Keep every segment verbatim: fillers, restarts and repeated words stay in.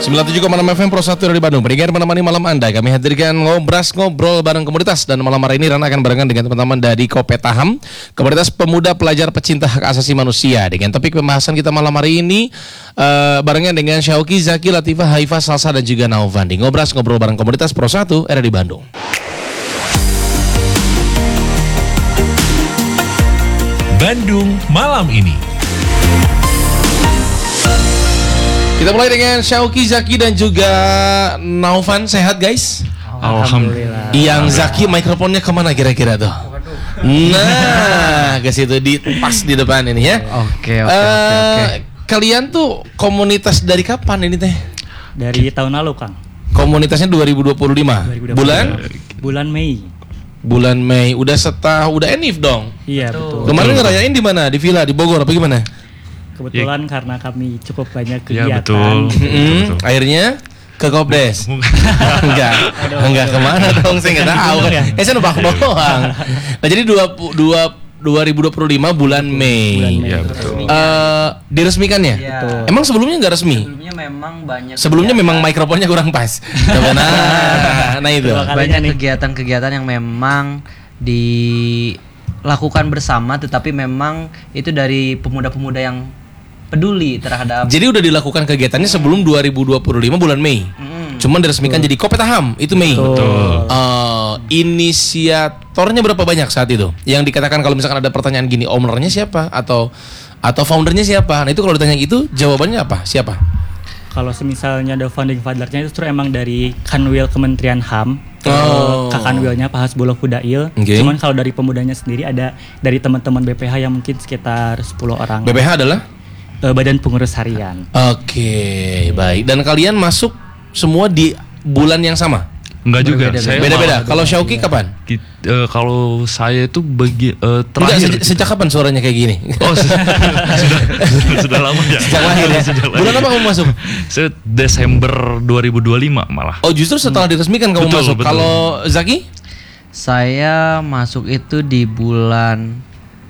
sembilan puluh tujuh koma enam F M Pro satu dari Bandung. Berikan menemani malam Anda. Kami hadirkan ngobras ngobrol bareng komunitas. Dan malam hari ini Rana akan barengan dengan teman-teman dari Kopetaham, Komunitas Pemuda Pelajar Pecinta Hak Asasi Manusia. Dengan topik pembahasan kita malam hari ini uh, barengan dengan Syauki, Zaki, Latifah, Haifah, Salsa dan juga Naufan. Di ngobras ngobrol bareng komunitas Pro satu R di Bandung. Bandung malam ini. Kita mulai dengan Syauki, Zaki dan juga Naufan. Sehat guys? Alhamdulillah. Yang Zaki mikrofonnya kemana kira-kira tuh? Nah, ke situ di pas di depan ini ya. Oke, oke, Uh, oke, oke. Kalian tuh komunitas dari kapan ini teh? Dari tahun lalu, Kang. Komunitasnya dua ribu dua puluh lima. dua ribu dua puluh lima. Bulan? Bulan Mei. Bulan Mei. Udah setah, udah enif dong. Iya, betul. Kemarin ngerayain di mana? Di villa, di Bogor apa gimana? Kebetulan karena kami cukup banyak Ya, kegiatan. betul. Mm-hmm. Akhirnya ke Kopdes. enggak, enggak kemana dong? Saya nggak tahu kan. Eh saya nebak doang. Nah jadi dua dua ribu dua puluh lima bulan Mei. Bulan Mei. Ya betul. Uh, diresmikannya? Ya. Betul. Emang sebelumnya nggak resmi? Sebelumnya memang banyak. Sebelumnya kegiatan- memang mikrofonnya kurang pas. Coba nah, nah itu. Kedua kalinya banyak nih. kegiatan-kegiatan yang memang dilakukan bersama, tetapi memang itu dari pemuda-pemuda yang peduli terhadap. Jadi udah dilakukan kegiatannya sebelum dua ribu dua puluh lima bulan Mei. Mm. Cuman diresmikan jadi Kopetaham itu Mei. Betul. Uh, inisiatornya berapa banyak saat itu? Yang dikatakan kalau misalkan ada pertanyaan gini, ownernya siapa atau atau foundernya siapa? Nah itu kalau ditanya gitu jawabannya apa? Siapa? Kalau semisalnya ada founding father-nya itu justru emang dari Kanwil Kementerian H A M. Oh. Kak Kanwilnya Pak Hasbullah Fudail. Oke. Cuman kalau dari pemudanya sendiri ada dari teman-teman B P H yang mungkin sekitar sepuluh orang. B P H adalah? Eh, Badan Pengurus Harian. Oke, baik. Dan kalian masuk semua di bulan yang sama? Enggak juga. Berbeda-beda. Saya Beda-beda. malah- Kalau Syauki kapan? Ki- eh, kalau saya itu bagi eh, Enggak, terakhir. sejak, sejak kapan suaranya kayak gini? Oh, se- sudah sudah lama ya. Sejak lahir ya? Sejak lahir. Bulan apa kamu masuk? Saya Desember dua ribu dua puluh lima malah. Oh justru setelah diresmikan kamu Betul, masuk. betul. Kalau Zaki? Saya masuk itu di bulan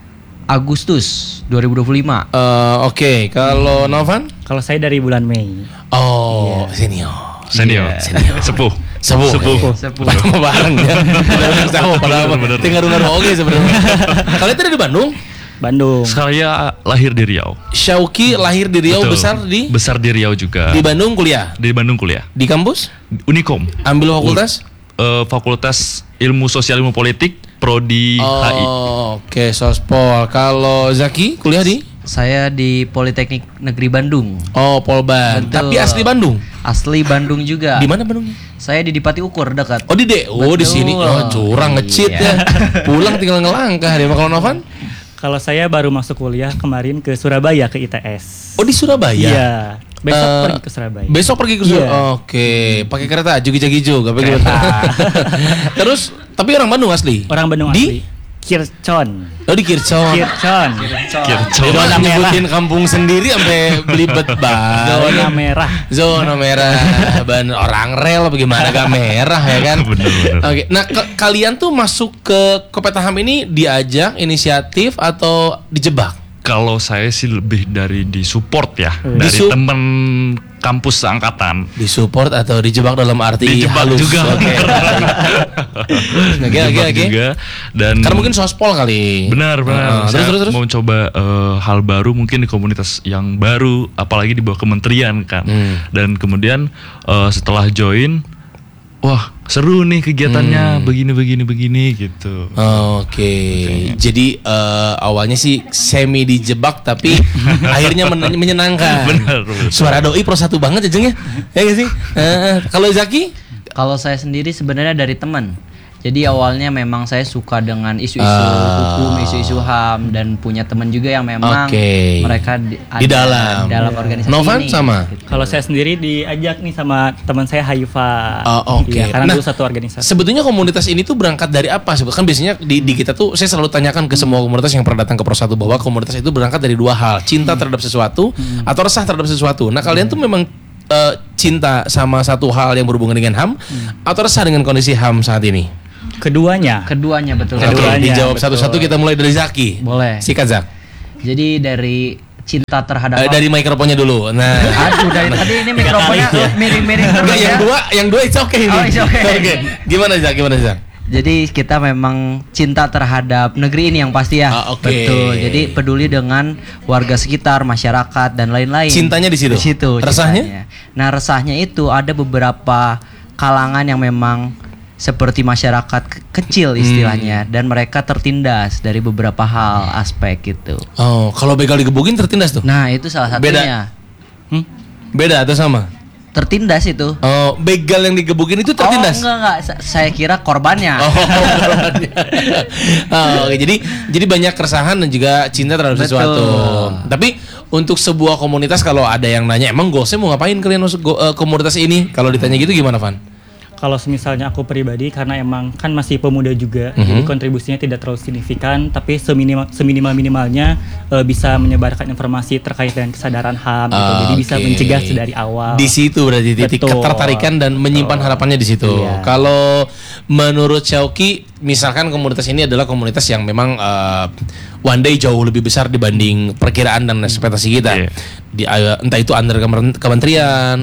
Agustus dua ribu dua puluh lima. Eh, Oke, kalau Novan? Kalau saya dari bulan Mei. Oh, senior. Senior. Senior. Sepuh. Sepuh. Sepuh. Sepuh. Lama bareng ya. Bareng sama padahal Bener, bener. tinggal ngaruh oke sebenarnya. Kalian tadi di Bandung? Bandung. Saya lahir di Riau. Syauki lahir di Riau, Betul. besar di Besar di Riau juga. di Bandung kuliah. Di Bandung kuliah. Di kampus? Unikom. Ambil fakultas? Eh, Fakultas Ilmu Sosial Ilmu Politik Prodi H I. Oh, oke, Sospol. Kalau Zaki kuliah di? Saya di Politeknik Negeri Bandung. Oh, Polban. Betul. Tapi asli Bandung. Asli Bandung juga. Di mana Bandungnya? Saya di Dipati Ukur dekat. Oh, di D. Oh, di Betul. sini. Oh, curang ngecit Iya. ya. Pulang tinggal ngelangkah dia. Kalau Novan? Kalau saya baru masuk kuliah kemarin ke Surabaya ke I T S. Oh, di Surabaya. Iya. Besok Eh, pergi ke Surabaya. Besok pergi ke Surabaya. Iya. Oke, pakai kereta jugi-jagi juga apa gimana? Terus tapi orang Bandung asli. Orang Bandung Di? asli. Kircon. Oh di Kircon. Kircon. Kircon. Zona Zona merah. merah. Nyebutin kampung sendiri sampai belibet banget. Zona merah. Zona merah. Ban orang rel apa gimana gak merah ya kan? Bener, bener. Oke, nah ke- kalian tuh masuk ke Kopetaham ini diajak inisiatif atau dijebak? Kalau saya sih lebih dari di support ya, dari Disu- temen kampus angkatan. Disupport atau dijebak dalam arti Dijebak halus? juga. Oke. Oke, oke, Dijebak oke. juga. Dan Karena mungkin sospol kali. benar Heeh, benar. terus Saya terus terus. mau coba eh, hal baru mungkin di komunitas yang baru, apalagi di bawah kementerian kan. Hmm. Dan kemudian eh, setelah join, wah seru nih kegiatannya, begini begini begini gitu. Oke, jadi eh, awalnya sih semi dijebak tapi akhirnya men- menyenangkan. Benar, benar. Suara doi pro satu banget ya Jeng ya, ya gak sih? Eh, kalau Zaki? Kalau saya sendiri sebenarnya dari teman. Jadi awalnya memang saya suka dengan isu-isu Ah. hukum, isu-isu H A M dan punya teman juga yang memang Oke. mereka di, Di dalam. dalam organisasi Novan ini. sama? Gitu. Kalau saya sendiri diajak nih sama teman saya Haifah. Oh, oke. Iya, karena Nah, dulu satu organisasi. Sebetulnya komunitas ini tuh berangkat dari apa sih? Kan biasanya di, di kita tuh saya selalu tanyakan ke semua komunitas yang pernah datang ke Pro satu bahwa komunitas itu berangkat dari dua hal, cinta terhadap sesuatu atau resah terhadap sesuatu. Nah, kalian tuh memang eh, cinta sama satu hal yang berhubungan dengan H A M atau resah dengan kondisi H A M saat ini? Keduanya. Keduanya betul. Oke, Keduanya, dijawab betul. satu-satu kita mulai dari Zaki. Boleh. Sikat Zak. Jadi dari cinta terhadap Eh, dari mikrofonnya dulu. Nah, Aduh dari tadi ini mikrofonnya miring-miring terus enggak yang ya. dua, yang dua it's okay Oh, nih. it's okay. Oke. Gimana Zak? Gimana Zak? Jadi kita memang cinta terhadap negeri ini yang pasti ya. Ah, oke. Betul. Jadi peduli dengan warga sekitar, masyarakat dan lain-lain. Cintanya di situ? Di situ. Resahnya? cintanya. Nah, resahnya itu ada beberapa kalangan yang memang seperti masyarakat ke- kecil istilahnya Hmm. dan mereka tertindas dari beberapa hal aspek gitu. Oh, kalau begal digebukin tertindas tuh? Nah, itu salah Beda. satunya. Hmm? Beda atau sama? Tertindas itu. Oh, begal yang digebukin itu Oh, tertindas? enggak enggak, Sa- saya kira korbannya. Oh, oh, oke. Jadi jadi banyak keresahan dan juga cinta terhadap Betul. sesuatu. Tapi untuk sebuah komunitas kalau ada yang nanya, emang goalsnya mau ngapain kalian masuk go- eh, komunitas ini? Kalau ditanya gitu gimana, Van? Kalau misalnya aku pribadi karena emang kan masih pemuda juga, Mhm. jadi kontribusinya tidak terlalu signifikan, tapi seminimal seminimal minimalnya eh, bisa menyebarkan informasi terkait dengan kesadaran H A M gitu. Jadi bisa Oke. mencegah sedari awal. Di situ berarti titik Betul. ketertarikan dan menyimpan harapannya di situ. Iya. Kalau menurut Syauki, misalkan komunitas ini adalah komunitas yang memang eh, one day jauh lebih besar dibanding perkiraan dan ekspektasi kita. Iya. Di eh, entah itu under kemen- kementerian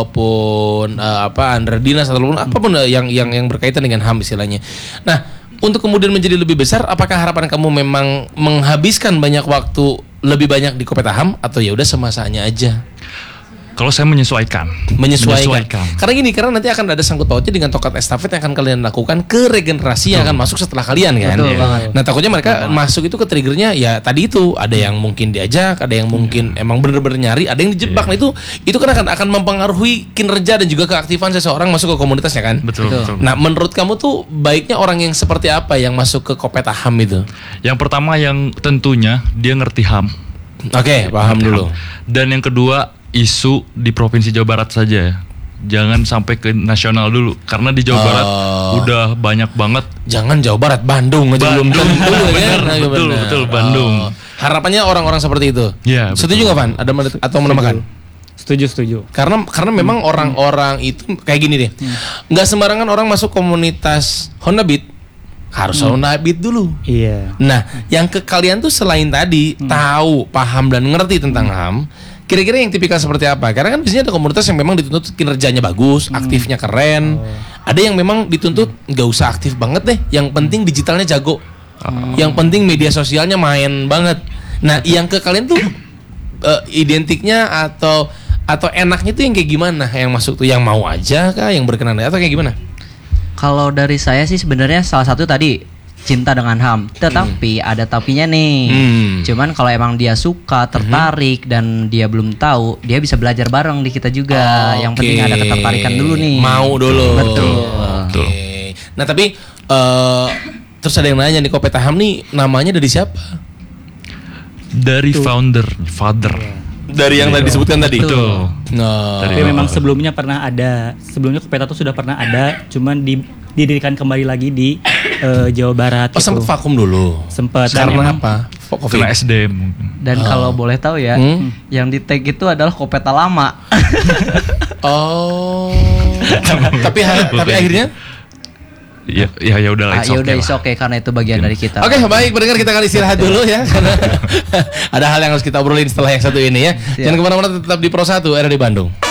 ataupun eh, apa under dinas ataupun apapun eh, yang yang yang berkaitan dengan H A M istilahnya. Nah, untuk kemudian menjadi lebih besar, apakah harapan kamu memang menghabiskan banyak waktu lebih banyak di Kopet H A M atau ya udah semasanya aja? Kalau saya menyesuaikan. Menyesuaikan. Karena gini, karena nanti akan ada sangkut pautnya dengan tongkat estafet yang akan kalian lakukan ke regenerasi yang akan masuk setelah kalian kan. Betul Iya. banget. Nah, takutnya mereka masuk itu ke triggernya ya tadi itu ada yang mungkin diajak, ada yang mungkin emang bener-bener nyari, ada yang dijebak. Nah, itu itu kan akan akan mempengaruhi kinerja dan juga keaktifan seseorang masuk ke komunitasnya kan. Betul, Betul. betul. Nah, menurut kamu tuh baiknya orang yang seperti apa yang masuk ke Kopet H A M itu? Yang pertama yang tentunya dia ngerti H A M. Oke, paham Ngerti dulu. H A M. Dan yang kedua isu di provinsi Jawa Barat saja ya. Jangan sampai ke nasional dulu karena di Jawa Barat Oh. udah banyak banget. Jangan Jawa Barat, Bandung aja belum Bandung, tentu ya bener, kan? betul, Bener. betul, Bandung. Oh. Harapannya orang-orang seperti itu. Iya, Setuju betul. nggak Van? Ada menit- atau menambahkan? Setuju, setuju. Karena karena memang orang-orang itu kayak gini deh. Nggak sembarangan orang masuk komunitas Honda Beat harus Honda Beat dulu. Iya. Nah, yang ke kalian tuh selain tadi tahu, paham dan ngerti tentang H A M, kira-kira yang tipikal seperti apa? Karena kan biasanya ada komunitas yang memang dituntut kinerjanya bagus, aktifnya keren. Ada yang memang dituntut nggak usah aktif banget deh, yang penting digitalnya jago. Yang penting media sosialnya main banget. Nah, yang ke kalian tuh eh, identiknya atau atau enaknya tuh yang kayak gimana? Yang masuk tuh yang mau aja kah, yang berkenan atau kayak gimana? Kalau dari saya sih sebenarnya salah satu tadi cinta dengan H A M, tetapi ada tapinya nih. Hmm. Cuman kalau emang dia suka, tertarik dan dia belum tahu, dia bisa belajar bareng di kita juga. Yang Oke. penting ada ketertarikan dulu nih. Mau dulu. Betul. Betul. Oke. Nah, tapi eh, terus ada yang nanya nih, Kopet H A M nih namanya dari siapa? Dari founder, father. Dari yang tadi disebutkan tadi. Betul. Nah, Tapi memang sebelumnya pernah ada, sebelumnya Kopeta tuh sudah pernah ada, cuman di, didirikan kembali lagi di eh, Jawa Barat. oh, gitu. sempat vakum dulu. Sempat. Dan Karena emang- apa? Covid. Karena S D M mungkin. Dan kalau boleh tahu ya, Hmm? yang di tag itu adalah Kopeta lama. Oh. tapi ha- tapi Oke. akhirnya Ya ya ya udah Ah, lah, it's ya udah okay is lah. oke karena itu bagian dari kita. Oke, baik pendengar, kita akan istirahat dulu ya karena ada hal yang harus kita obrolin setelah yang satu ini ya. Siap. Jangan kemana-mana, tetap di Pro satu R D Bandung.